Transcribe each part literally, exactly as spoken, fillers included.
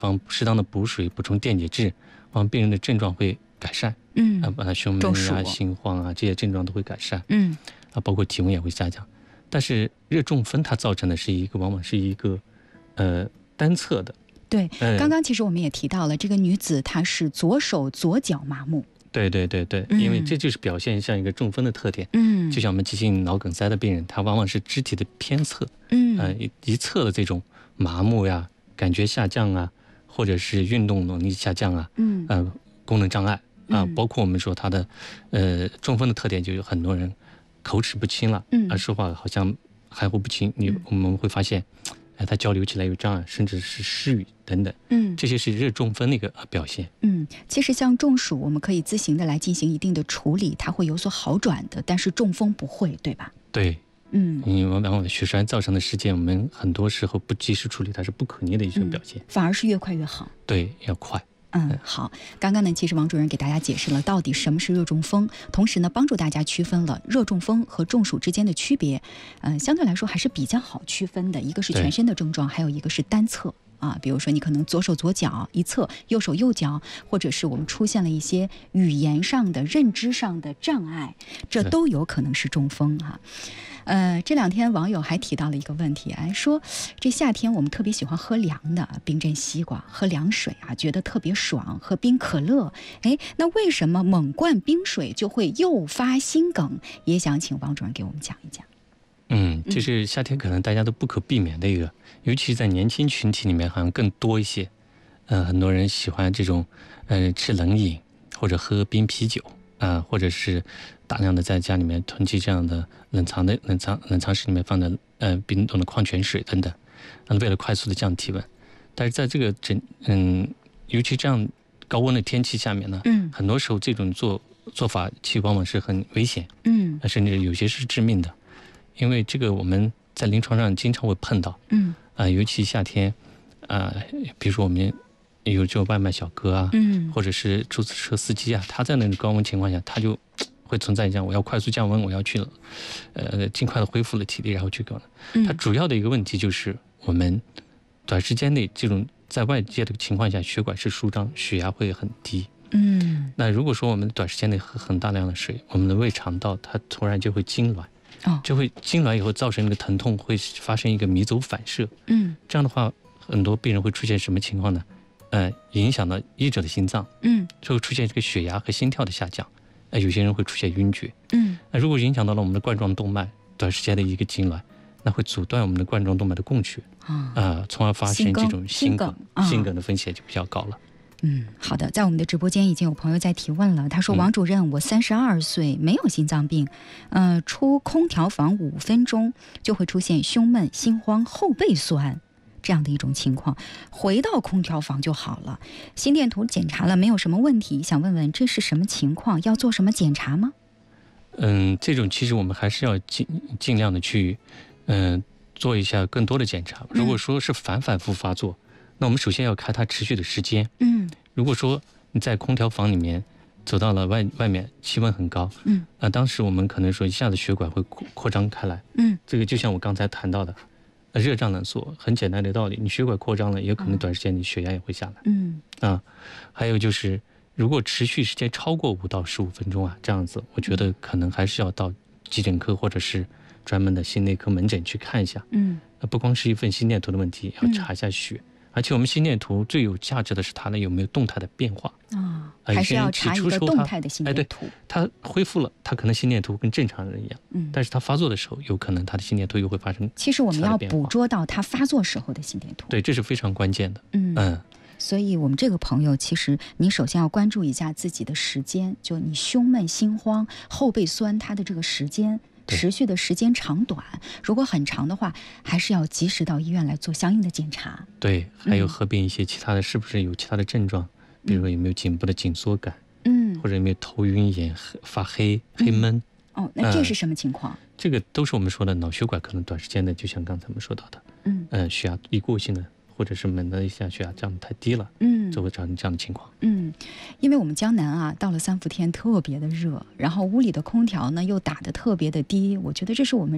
方适当的补水、补充电解质，往病人的症状会改善。 嗯， 啊，把他胸闷啊、心慌啊这些症状都会改善。 嗯， 啊，包括体温也会下降。但是热中风它造成的是一个，往往是一个，呃，单侧的。 对，刚刚其实我们也提到了，这个女子她是左手左脚麻木。 对对对对， 嗯、 因为这就是表现像一个中风的特点。 嗯， 就像我们急性脑梗塞的病人，他往往是肢体的偏侧， 嗯， 呃，一一侧的这种麻木呀、感觉下降啊，或者是运动能力下降啊， 嗯， 呃，功能障碍啊，包括我们说他的，呃，中风的特点就有很多人口齿不清了， 嗯， 啊，说话好像含糊不清，你我们会发现。哎，他交流起来有障碍，甚至是失语等等， 嗯， 这些是热中风的一个表现。 嗯，其实像中暑，我们可以自行的来进行一定的处理，它会有所好转的，但是中风不会，对吧？ 对， 嗯， 因为往往血栓造成的事件，我们很多时候不及时处理，它是不可逆的一种表现、嗯， 反而是越快越好。 对，要快。 嗯，好。刚刚呢，其实王主任给大家解释了到底什么是热中风，同时呢，帮助大家区分了热中风和中暑之间的区别。嗯、呃，相对来说还是比较好区分的，一个是全身的症状，还有一个是单侧。啊，比如说你可能左手左脚一侧，右手右脚，或者是我们出现了一些语言上的、认知上的障碍，这都有可能是中风哈、啊。呃，这两天网友还提到了一个问题，哎，说这夏天我们特别喜欢喝凉的冰镇西瓜，喝凉水啊，觉得特别爽，喝冰可乐，哎，那为什么猛灌冰水就会诱发心梗？也想请王主任给我们讲一讲。 嗯，这是夏天可能大家都不可避免的一个，嗯、尤其是在年轻群体里面好像更多一些。呃，很多人喜欢这种，呃，吃冷饮或者喝冰啤酒啊、呃，或者是大量的在家里面囤积这样的冷藏的冷藏冷藏室里面放的呃冰冻的矿泉水等等，呃，为了快速的降体温。但是在这个整嗯，尤其这样高温的天气下面呢，嗯，很多时候这种做做法其实往往是很危险，嗯，甚至有些是致命的。因为这个我们在临床上经常会碰到，嗯，啊、呃，尤其夏天，啊、呃，比如说我们有这种外卖小哥啊，嗯，或者是出租车司机啊，他在那种高温情况下，他就会存在这样，我要快速降温，我要去，呃，尽快的恢复了体力，然后去搞。嗯，它主要的一个问题就是我们短时间内这种在外界的情况下，血管是舒张，血压会很低。嗯，那如果说我们短时间内喝很大量的水，我们的胃肠道它突然就会痉挛。就会痉挛以后造成一个疼痛，会发生一个迷走反射。嗯，这样的话，很多病人会出现什么情况呢？呃，影响到医者的心脏。嗯，就会出现这个血压和心跳的下降。呃，有些人会出现晕厥。嗯，那如果影响到了我们的冠状动脉，短时间的一个痉挛，那会阻断我们的冠状动脉的供血。啊、呃，从而发生这种心梗，心梗的风险就比较高了。 嗯，好的，在我们的直播间已经有朋友在提问了。他说：“王主任，我三十二岁，没有心脏病，呃，出空调房五分钟就会出现胸闷、心慌、后背酸这样的一种情况，回到空调房就好了。心电图检查了，没有什么问题，想问问这是什么情况？要做什么检查吗？” 嗯，这种其实我们还是要尽尽量的去，嗯、呃，做一下更多的检查。如果说是反反复发作。嗯，那我们首先要看它持续的时间。嗯，如果说你在空调房里面走到了外外面，气温很高，嗯，那当时我们可能说一下子血管会扩扩张开来，嗯，这个就像我刚才谈到的，热胀冷缩，很简单的道理，你血管扩张了，也有可能短时间你血压也会下来，嗯，啊，还有就是如果持续时间超过五到十五分钟啊，这样子，我觉得可能还是要到急诊科或者是专门的心内科门诊去看一下，嗯，不光是一份心电图的问题，要查一下血。嗯，而且我们心电图最有价值的是它呢有没有动态的变化啊、哦，还是要查一个动态的心电图。 哎、对，它恢复了，它可能心电图跟正常人一样，嗯，但是它发作的时候，有可能它的心电图又会发生。 其实我们要捕捉到它发作时候的心电图， 对，这是非常关键的。嗯嗯， 所以我们这个朋友，其实你首先要关注一下自己的时间，就你胸闷、心慌、后背酸，它的这个时间。持续的时间长短，如果很长的话，还是要及时到医院来做相应的检查。 对，还有合并一些其他的，是不是有其他的症状？嗯、比如说有没有颈部的紧缩感，嗯，或者有没有头晕眼发黑、黑闷、 嗯？哦，那这是什么情况、嗯？ 这个都是我们说的脑血管可能短时间的，就像刚才我们说到的，嗯，呃，血压一过性的。或者是猛的一下血压降得太低了，嗯，就会造成这样的情况。 嗯，因为我们江南啊，到了三伏天特别的热，然后屋里的空调呢又打得特别的低，我觉得这是我们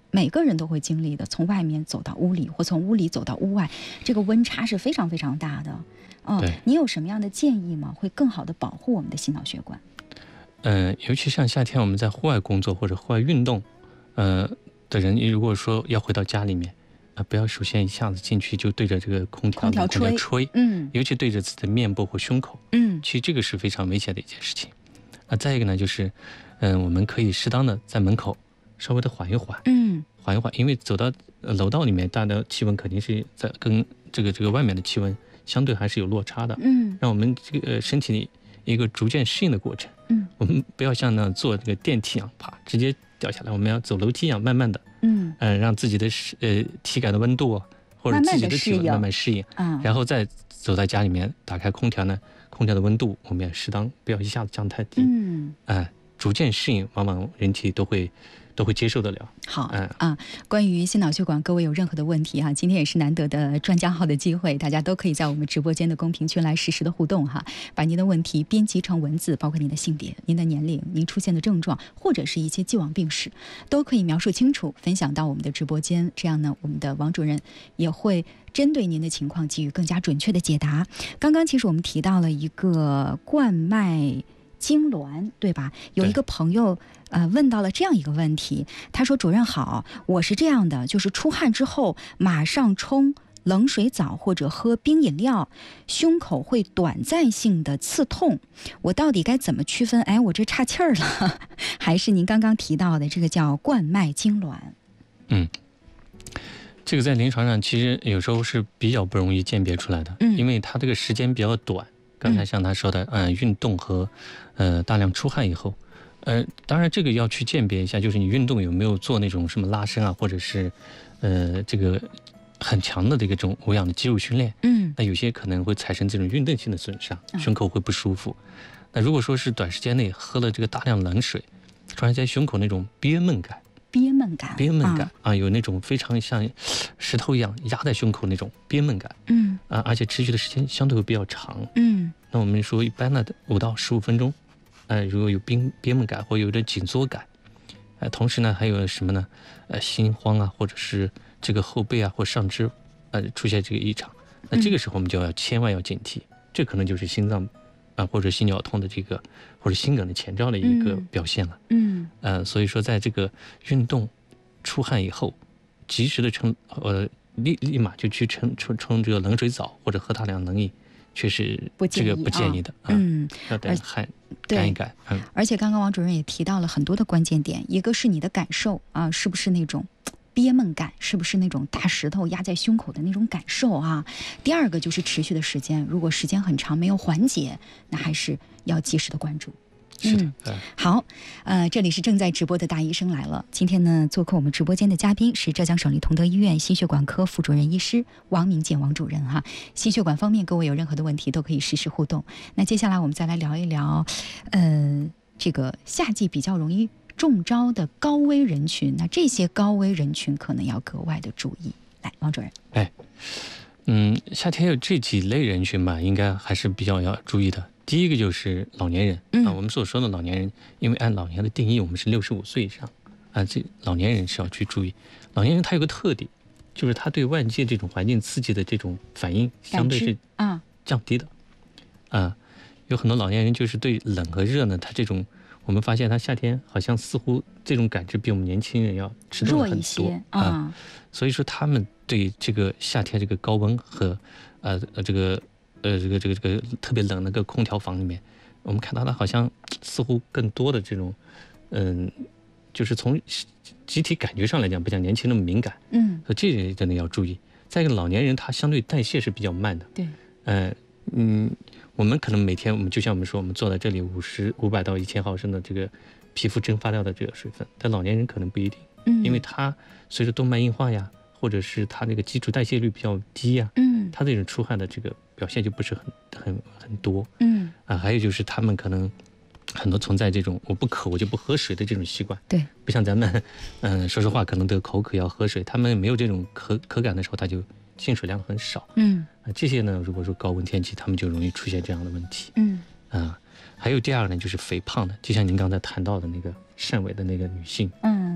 每个人都会经历的，从外面走到屋里，或从屋里走到屋外，这个温差是非常非常大的。嗯，你有什么样的建议吗？会更好的保护我们的心脑血管？ 嗯、呃，尤其像夏天我们在户外工作或者户外运动，呃的人，如果说要回到家里面，啊、呃，不要首先一下子进去就对着这个空调空调吹， 空调吹， 嗯， 尤其对着自己的面部或胸口， 嗯， 其实这个是非常危险的一件事情。啊，再一个呢，就是，嗯、呃，我们可以适当的在门口稍微的缓一缓， 嗯， 缓一缓，因为走到楼道里面，大的气温肯定是在跟这个这个外面的气温相对还是有落差的， 嗯， 让我们这个、呃、身体一个逐渐适应的过程， 嗯， 我们不要像那坐这个电梯一样，啪直接掉下来，我们要走楼梯一样，慢慢的， 嗯， 呃，让自己的呃体感的温度或者自己的体温慢慢适应， 嗯， 然后再走在家里面，打开空调呢，空调的温度我们也适当不要一下子降太低， 嗯， 哎、呃，逐渐适应，往往人体都会。都会接受得了。 好、嗯、啊，关于心脑血管，各位有任何的问题哈，今天也是难得的专家号的机会，大家都可以在我们直播间的公屏区来实时的互动哈，把您的问题编辑成文字，包括您的性别、您的年龄、您出现的症状，或者是一些既往病史，都可以描述清楚，分享到我们的直播间。这样呢，我们的王主任也会针对您的情况给予更加准确的解答。刚刚其实我们提到了一个冠脉痉挛，对吧？有一个朋友呃问到了这样一个问题，他说：“主任好，我是这样的，就是出汗之后马上冲冷水澡或者喝冰饮料，胸口会短暂性的刺痛，我到底该怎么区分？哎，我这岔气儿了，还是您刚刚提到的这个叫冠脉痉挛？” 嗯，这个在临床上其实有时候是比较不容易鉴别出来的，嗯，因为它这个时间比较短。刚才像他说的，嗯、呃，运动和，呃，大量出汗以后，呃，当然这个要去鉴别一下，就是你运动有没有做那种什么拉伸啊，或者是，呃，这个很强的这个这种无氧的肌肉训练， 嗯， 那有些可能会产生这种运动性的损伤，胸口会不舒服。嗯、那如果说是短时间内喝了这个大量冷水，突然间胸口那种憋闷感。 憋闷感， 憋闷感 啊, 啊，有那种非常像石头一样压在胸口那种憋闷感， 嗯啊，而且持续的时间相对会比较长， 嗯， 那我们说一般的五到十五分钟，呃，如果有憋憋闷感或有点紧缩感，呃，同时呢还有什么呢？呃，心慌啊，或者是这个后背啊或上肢，呃，出现这个异常，那这个时候我们就要千万要警惕，嗯、这可能就是心脏啊或者心绞痛的这个或者心梗的前兆的一个表现了， 嗯， 呃，所以说在这个运动出汗以后，及时的冲呃立立马就去冲冲冲这个冷水澡或者喝大量冷饮，确实这个不建议的， 啊、嗯， 要等汗干一干，嗯。 而且刚刚王主任也提到了很多的关键点，一个是你的感受啊，是不是那种憋闷感，是不是那种大石头压在胸口的那种感受啊？第二个就是持续的时间，如果时间很长没有缓解，那还是要及时的关注。 是的， 嗯，好，呃，这里是正在直播的大医生来了。今天呢，做客我们直播间的嘉宾是浙江省立同德医院心血管科副主任医师王明建王主任哈。心血管方面，各位有任何的问题都可以实时互动。那接下来我们再来聊一聊，呃，这个夏季比较容易中招的高危人群，那这些高危人群可能要格外的注意。来，王主任， 哎，嗯，夏天有这几类人群吧，应该还是比较要注意的。第一个就是老年人、 嗯、 啊，我们所说的老年人，因为按老年的定义，我们是六十五岁以上啊，这老年人是要去注意。老年人他有个特点，就是他对外界这种环境刺激的这种反应相对是啊降低的啊。有很多老年人就是对冷和热呢，他这种我们发现他夏天好像似乎这种感知比我们年轻人要迟钝很多啊, 啊，所以说他们对这个夏天这个高温和呃这个。呃，这个这个这个特别冷的个空调房里面，我们看到它好像似乎更多的这种，嗯，就是从集体感觉上来讲，不像年轻那么敏感， 嗯， 所以这点真的要注意。再一个，老年人他相对代谢是比较慢的， 对， 呃，嗯，我们可能每天我们就像我们说，我们坐在这里五十五百到一千毫升的这个皮肤蒸发掉的这个水分，但老年人可能不一定， 嗯， 因为他随着动脉硬化呀，或者是他那个基础代谢率比较低呀， 嗯， 他这种出汗的这个表现就不是很很很多， 嗯啊，还有就是他们可能很多存在这种我不渴我就不喝水的这种习惯， 对， 不像咱们，嗯、呃，说实话可能得口渴要喝水，他们没有这种渴渴感的时候，他就进水量很少， 嗯， 啊，这些呢，如果说高温天气，他们就容易出现这样的问题， 嗯， 啊，还有第二个呢，就是肥胖的，就像您刚才谈到的那个汕尾的那个女性， 嗯，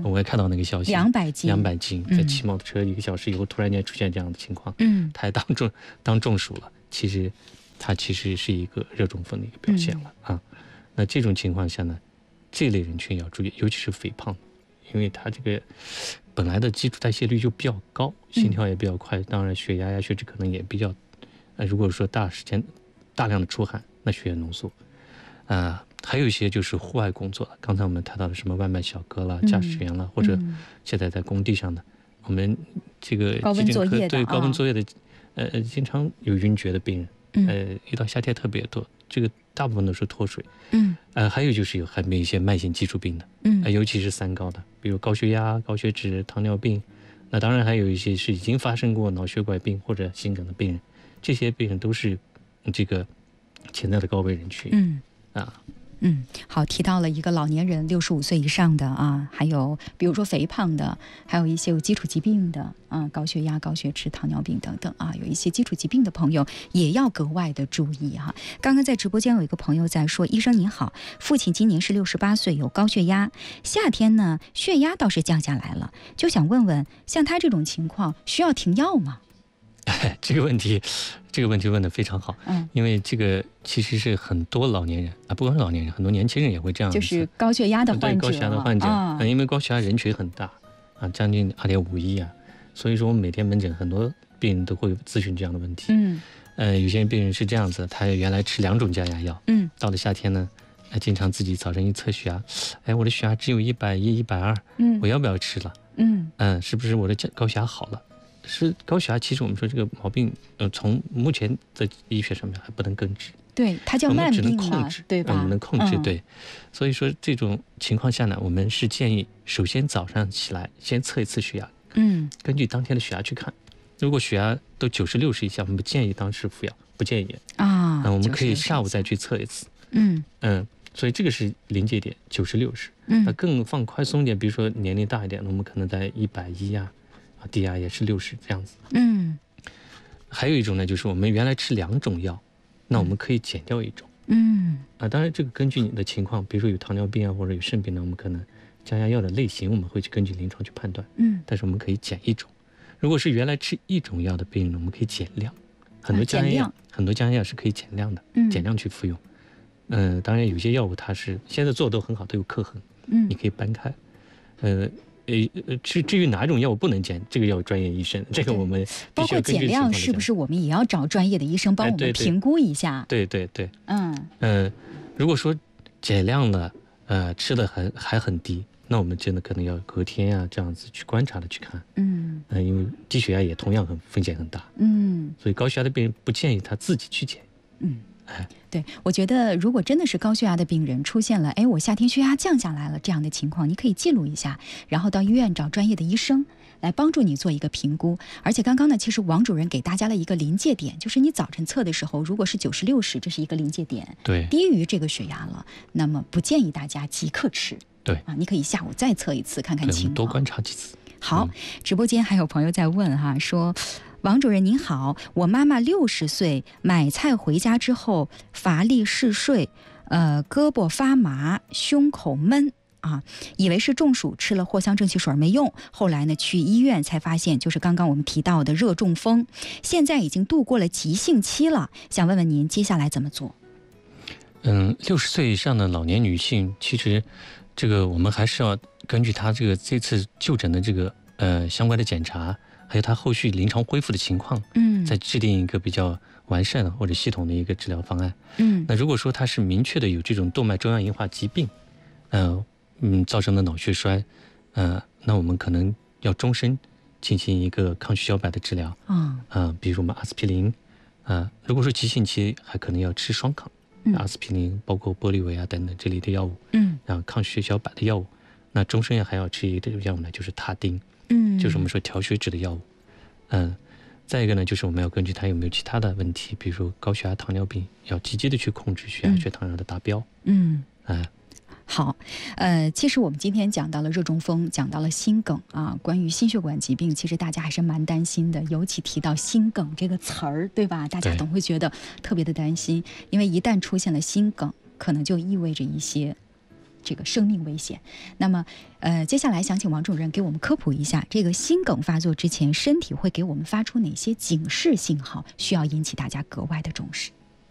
我也看到那个消息， 两百斤， 两百斤，在骑摩托车一个小时以后，突然间出现这样的情况， 嗯， 他还当中当中暑了，其实他其实是一个热中风的一个表现了、嗯、啊。那这种情况下呢，这类人群要注意，尤其是肥胖，因为他这个本来的基础代谢率就比较高，心跳也比较快，当然血压呀、血脂可能也比较，呃，如果说大时间大量的出汗，那血液浓缩，啊、呃，还有一些就是户外工作，刚才我们谈到的什么外卖小哥啦、驾驶员啦，嗯、或者现在在工地上的，我们这个高温作业的， 对高温作业的，啊、呃，经常有晕厥的病人，嗯、呃，一到夏天特别多，这个大部分都是脱水，嗯，呃，还有就是有还没有一些慢性基础病的，嗯、呃，尤其是三高的，比如高血压、高血脂、糖尿病，那当然还有一些是已经发生过脑血管病或者心梗的病人，这些病人都是这个潜在的高危人群，嗯啊。 嗯，好，提到了一个老年人，六十五岁以上的啊，还有比如说肥胖的，还有一些有基础疾病的啊，高血压、高血脂、糖尿病等等啊，有一些基础疾病的朋友也要格外的注意哈、啊。刚刚在直播间有一个朋友在说，医生您好，父亲今年是六十八岁，有高血压，夏天呢血压倒是降下来了，就想问问，像他这种情况需要停药吗？ 哎，这个问题，这个问题问得非常好。嗯，因为这个其实是很多老年人啊，不光是老年人，很多年轻人也会这样子， 就是高血压的患者， 对高血压的患者，啊、因为高血压人群很大啊，将近二点五亿啊，所以说我们每天门诊很多病人都会咨询这样的问题。嗯，呃，有些病人是这样子，他原来吃两种降压药，嗯，到了夏天呢，他经常自己早晨一测血压，哎，我的血压只有一百一、一百二，嗯，我要不要吃了？嗯嗯，是不是我的高血压好了？是高血压，其实我们说这个毛病，呃，从目前的医学上面还不能根治， 对，它叫慢病嘛， 我们只能控制， 对吧？ 我们能控制， 嗯、 对。所以说这种情况下呢，我们是建议首先早上起来先测一次血压，嗯，根据当天的血压去看。如果血压都九十六十以下，我们不建议当时服药，不建议啊。嗯，我们可以下午再去测一次。嗯嗯，所以这个是临界点，九十六十。嗯，那更放宽松一点，比如说年龄大一点，我们可能在一百一呀。低压也是六十这样子，嗯，还有一种呢，就是我们原来吃两种药，那我们可以减掉一种，嗯，啊，当然这个根据你的情况，比如说有糖尿病啊或者有肾病呢，我们可能降压药的类型我们会去根据临床去判断，嗯，但是我们可以减一种。如果是原来吃一种药的病人，我们可以减量，很多降压药，啊、很多降压药是可以减量的，嗯，减量去服用，嗯、呃，当然有些药物它是现在做的都很好，都有刻痕，嗯，你可以掰开，呃。呃，至至于哪种药物不能减，这个要有专业医生，这个我们包括减量是不是我们也要找专业的医生帮我们评估一下？ 对对 对, 对, 对，嗯呃，如果说减量了，呃，吃的还还很低，那我们真的可能要隔天啊这样子去观察的去看，嗯呃，因为低血压也同样很风险很大，嗯，所以高血压的病人不建议他自己去减，嗯。 对，我觉得如果真的是高血压的病人出现了，哎，我夏天血压降下来了这样的情况，你可以记录一下，然后到医院找专业的医生来帮助你做一个评估。而且刚刚呢，其实王主任给大家了一个临界点，就是你早晨测的时候，如果是九十六十，这是一个临界点， 对， 低于这个血压了，那么不建议大家即刻吃， 对啊，你可以下午再测一次，看看情况， 多观察几次。 好，直播间还有朋友在问哈，说。王主任您好，我妈妈六十岁，买菜回家之后乏力嗜睡，呃，胳膊发麻，胸口闷啊，以为是中暑，吃了藿香正气水没用，后来呢去医院才发现，就是刚刚我们提到的热中风，现在已经度过了急性期了，想问问您接下来怎么做？ 嗯，六十岁以上的老年女性，其实这个我们还是要根据她这个这次就诊的这个呃相关的检查。还有他后续临床恢复的情况，嗯，再制定一个比较完善的或者系统的一个治疗方案，嗯，那如果说他是明确的有这种动脉粥样硬化疾病，呃，嗯，造成的脑血栓，呃，那我们可能要终身进行一个抗血小板的治疗，啊、嗯，啊、呃，比如我们阿司匹林，啊、呃，如果说急性期还可能要吃双抗，嗯、阿司匹林包括玻利维啊等等这类的药物，嗯，然后抗血小板的药物，那终身还要吃一个药物呢，就是他汀。嗯，就是我们说调血脂的药物，嗯，再一个呢，就是我们要根据它有没有其他的问题，比如说高血压、糖尿病，要积极的去控制血压、血糖量的达标。嗯，哎、嗯， 好，呃，其实我们今天讲到了热中风，讲到了心梗啊，关于心血管疾病，其实大家还是蛮担心的，尤其提到心梗这个词儿，对吧？大家总会觉得特别的担心，因为一旦出现了心梗，可能就意味着一些这个生命危险。那么，呃，接下来想请王主任给我们科普一下，这个心梗发作之前，身体会给我们发出哪些警示信号，需要引起大家格外的重视。